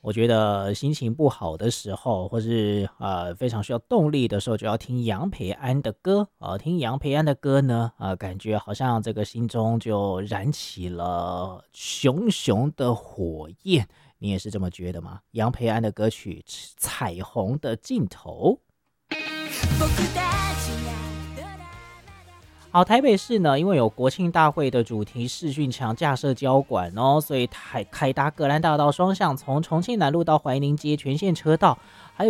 我觉得心情不好的时候，或是非常需要动力的时候，就要听杨培安的歌。听杨培安的歌呢，感觉好像这个心中就燃起了熊熊的火焰。你也是这么觉得吗？杨培安的歌曲《彩虹的尽头》。好，台北市呢，因为有国庆大会的主题视讯墙架设交管哦，所以凯达格兰大道双向从重庆南路到怀宁街全线车道，还有